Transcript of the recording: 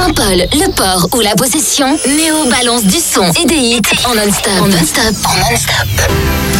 Saint-Paul, Le Port ou La Possession, Néo balance du son et des hits en non-stop.